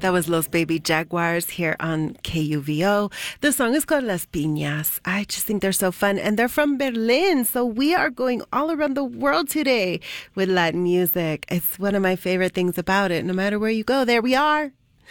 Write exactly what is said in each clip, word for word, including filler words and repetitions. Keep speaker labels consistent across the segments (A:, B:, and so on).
A: That was Los Baby Jaguars here on K U V O. The song is called Las Piñas. I just think they're so fun. And they're from Berlin. So we are going all around the world today with Latin music. It's one of my favorite things about it. No matter where you go, there we are.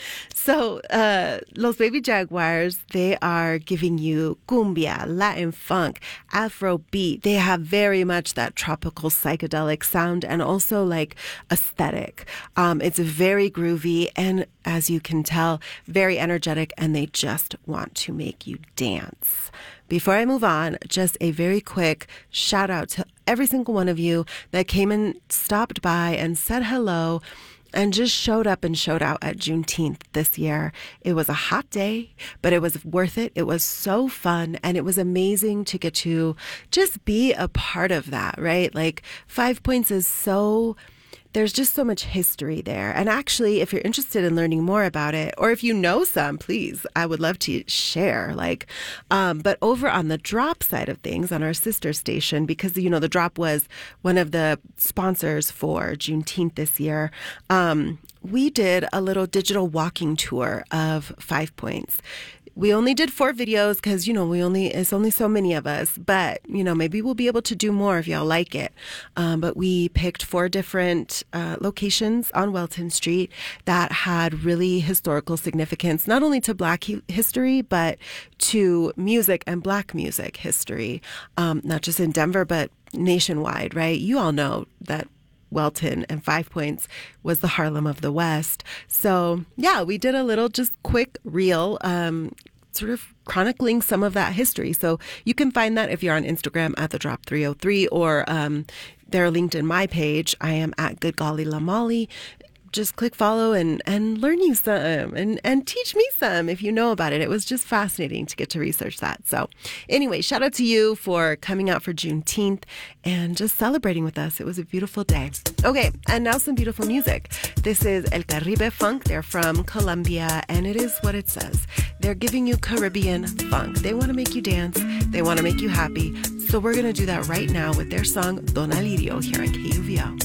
A: So, uh, Los Baby Jaguars, they are giving you cumbia, Latin funk, Afro beat. They have very much that tropical psychedelic sound and also like aesthetic. Um, it's very groovy and, as you can tell, very energetic, and they just want to make you dance. Before I move on, just a very quick shout out to every single one of you that came and stopped by and said hello and just showed up and showed out at Juneteenth this year. It was a hot day, but it was worth it. It was so fun, and it was amazing to get to just be a part of that, right? Like, Five Points is so... There's just so much history there. And actually, if you're interested in learning more about it, or if you know some, please, I would love to share. Like, um, but over on the Drop side of things, on our sister station, because, you know, the Drop was one of the sponsors for Juneteenth this year, um, we did a little digital walking tour of Five Points. We only did four videos because, you know, we only it's only so many of us. But, you know, maybe we'll be able to do more if y'all like it. Um, but we picked four different uh, locations on Welton Street that had really historical significance, not only to Black he- history, but to music and Black music history, um, not just in Denver, but nationwide, right? You all know that Welton and Five Points was the Harlem of the West. So, yeah, we did a little just quick reel, um, sort of chronicling some of that history. So you can find that if you're on Instagram at the Drop three oh three, or um, they're linked in my page. I am at Good Golly La Molly. Just click follow and, and learn you some and, and teach me some if you know about it. It was just fascinating to get to research that. So anyway, shout out to you for coming out for Juneteenth and just celebrating with us. It was a beautiful day. Okay, and now some beautiful music. This is El Caribe Funk. They're from Colombia, and it is what it says. They're giving you Caribbean funk. They want to make you dance. They want to make you happy. So we're going to do that right now with their song Don Alirio here on K U V O.